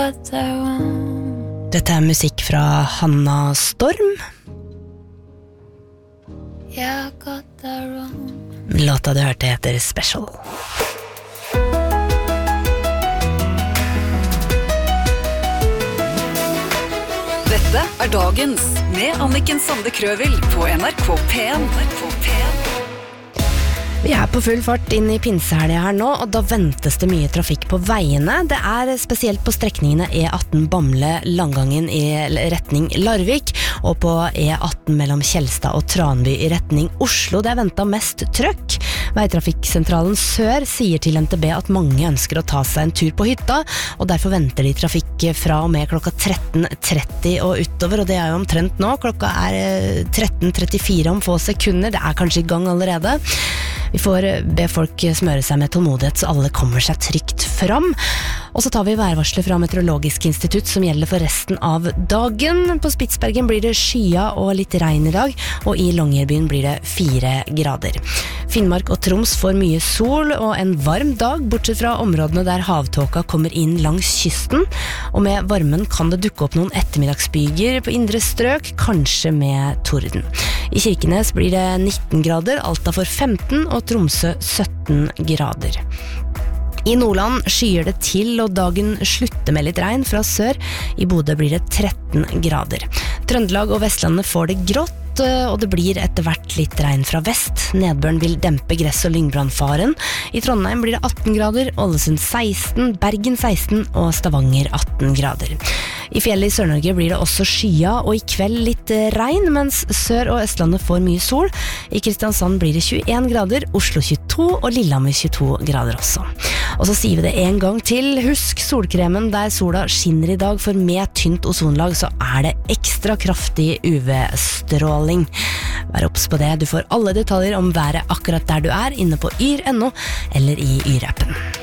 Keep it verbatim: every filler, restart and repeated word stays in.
Dette er musikk fra Hanna Storm. Låta du hørte heter Special. Dette er Dagens med Anniken Sande Krøvel på N R K P en. Vi er på full fart inn i pinsehelga her nå, og da ventes det mye trafikk på veiene. Det er spesielt på strekningene E atten Bamble-Langangen i retning Larvik, og på E atten mellom Kjelstad og Tranby i retning Oslo. Det er ventet mest trøkk. Veitrafikksentralen Sør sier til N T B at mange ønsker å ta seg en tur på hytta, og derfor venter de trafikk fra og med klokka tretten tretti og utover, og det er jo omtrent nå. Klokka er tretten trettifire om få sekunder, det er kanskje i gang allerede. Vi får be folk smøre seg med tålmodighet så alle kommer seg trygt fram. Og så tar vi værvarslet fra Meteorologisk institutt som gjelder for resten av dagen. På Spitsbergen blir det skya og litt regn i dag, og i Longyearbyen blir det fire grader. Finnmark og Troms får mye sol og en varm dag, bortsett fra områdene der havtåka kommer inn langs kysten. Og med varmen kan det dukke opp noen ettermiddagsbyger på indre strøk, kanskje med torden. I Kirkenes blir det nitten grader, Alta får femten og Tromsø sytten grader. I Nordland skyer det til, og dagen slutter med litt regn fra sør. I Bodø blir det tretten grader. Trøndelag og Vestlandet får det grått, og det blir etter hvert litt regn fra vest. Nedbøren vil dempe gress- og lyngbrannfaren. I Trondheim blir det atten grader, Ålesund seksten, Bergen seksten og Stavanger atten grader. I fjellet i Sør-Norge blir det også skya, og i kveld litt regn, mens Sør- og Østlandet får mye sol. I Kristiansand blir det tjueen grader, Oslo tjueto og Lillehammer tjueto grader også. Og så sier vi det en gang til, husk solkremen der sola skinner i dag, for med tynt ozonlag så er det ekstra kraftig U V-stråling. Vær obs på det, du får alle detaljer om været akkurat der du er, inne på yr punktum no eller i yr-appen.